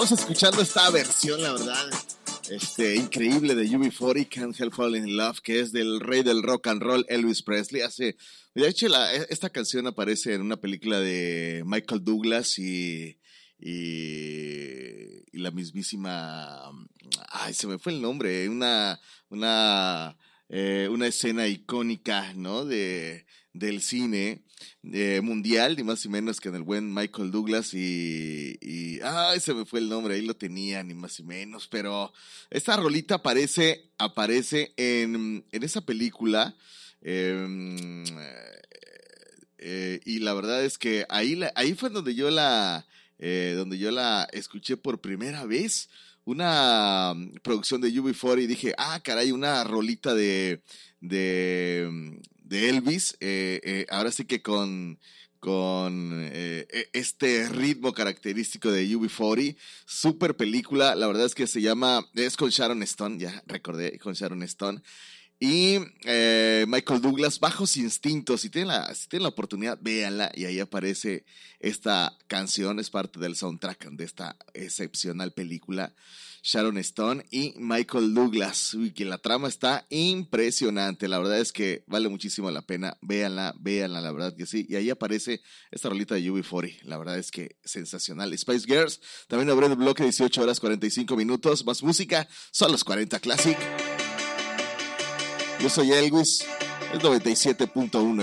Estamos escuchando esta versión, la verdad, increíble de UB40, Can't Help Falling in Love, que es del rey del rock and roll, Elvis Presley. De hecho, esta canción aparece en una película de Michael Douglas y la mismísima, se me fue el nombre, una escena icónica, ¿no? Del cine mundial, ni más ni menos que en el buen Michael Douglas se me fue el nombre, ahí lo tenía, ni más ni menos, pero esta rolita aparece en esa película, y la verdad es que ahí fue donde yo la escuché por primera vez, una producción de UB40, y dije, caray, una rolita de Elvis, ahora sí que con este ritmo característico de UB40, super película, la verdad es que es con Sharon Stone, ya recordé, con Sharon Stone, y Michael Douglas, Bajos Instintos. Si tienen la oportunidad, véanla, y ahí aparece esta canción, es parte del soundtrack de esta excepcional película. Sharon Stone y Michael Douglas. Uy, que la trama está impresionante. La verdad es que vale muchísimo la pena. Véanla, la verdad que sí. Y ahí aparece esta rolita de UB40. La verdad es que sensacional. Spice Girls. También abrió el bloque 18 horas 45 minutos. Más música. Son los 40 Classic. Yo soy Elvis. Es 97.1